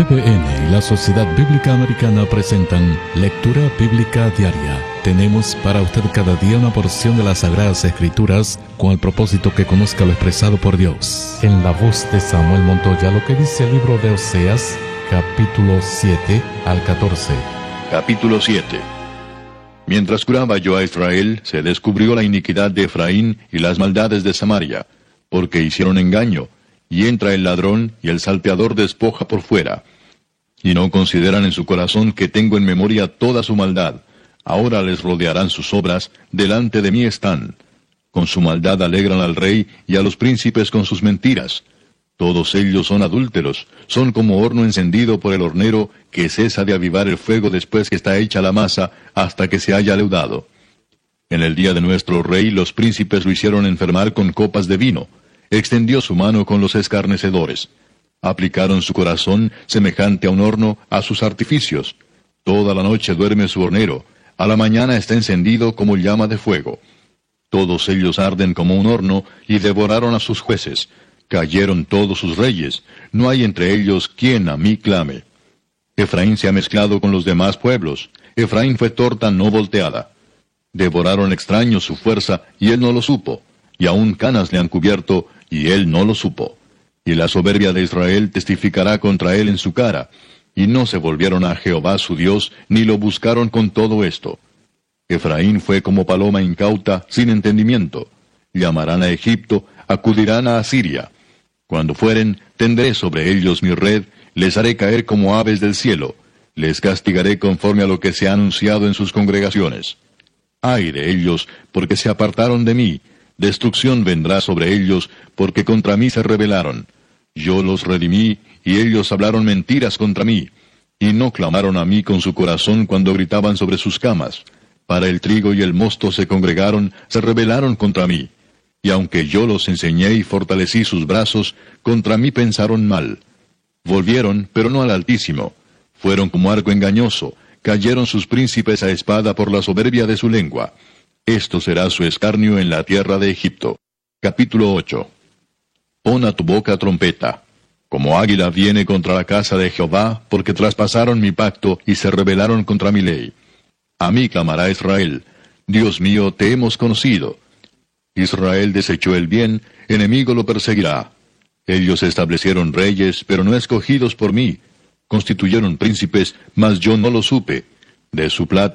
EWTN y la Sociedad Bíblica Americana presentan Lectura Bíblica Diaria. Tenemos para usted cada día una porción de las Sagradas Escrituras con el propósito que conozca lo expresado por Dios. En la voz de Samuel Montoya, lo que dice el libro de Oseas, capítulo 7 al 14. Capítulo 7. Mientras curaba yo a Israel, se descubrió la iniquidad de Efraín y las maldades de Samaria, porque hicieron engaño, y entra el ladrón, y el salteador despoja por fuera. Y no consideran en su corazón que tengo en memoria toda su maldad. Ahora les rodearán sus obras, delante de mí están. Con su maldad alegran al rey, y a los príncipes con sus mentiras. Todos ellos son adúlteros, son como horno encendido por el hornero, que cesa de avivar el fuego después que está hecha la masa, hasta que se haya leudado. En el día de nuestro rey los príncipes lo hicieron enfermar con copas de vino. Extendió su mano con los escarnecedores. Aplicaron su corazón, semejante a un horno, a sus artificios. Toda la noche duerme su hornero, a la mañana está encendido como llama de fuego. Todos ellos arden como un horno, y devoraron a sus jueces. Cayeron todos sus reyes, no hay entre ellos quien a mí clame. Efraín se ha mezclado con los demás pueblos, Efraín fue torta no volteada. Devoraron extraños su fuerza, y él no lo supo, y aun canas le han cubierto, y él no lo supo. Y la soberbia de Israel testificará contra él en su cara, y no se volvieron a Jehová su Dios, ni lo buscaron con todo esto. Efraín fue como paloma incauta, sin entendimiento. Llamarán a Egipto, acudirán a Asiria. Cuando fueren, tendré sobre ellos mi red, les haré caer como aves del cielo, les castigaré conforme a lo que se ha anunciado en sus congregaciones. Ay de ellos, porque se apartaron de mí, destrucción vendrá sobre ellos, porque contra mí se rebelaron. Yo los redimí, y ellos hablaron mentiras contra mí, y no clamaron a mí con su corazón cuando gritaban sobre sus camas. Para el trigo y el mosto se congregaron, se rebelaron contra mí. Y aunque yo los enseñé y fortalecí sus brazos, contra mí pensaron mal. Volvieron, pero no al Altísimo. Fueron como arco engañoso, cayeron sus príncipes a espada por la soberbia de su lengua. Esto será su escarnio en la tierra de Egipto. Capítulo 8. Pon a tu boca trompeta. Como águila viene contra la casa de Jehová, porque traspasaron mi pacto y se rebelaron contra mi ley. A mí clamará Israel, Dios mío, te hemos conocido. Israel desechó el bien, enemigo lo perseguirá. Ellos establecieron reyes, pero no escogidos por mí. Constituyeron príncipes, mas yo no lo supe. De su plata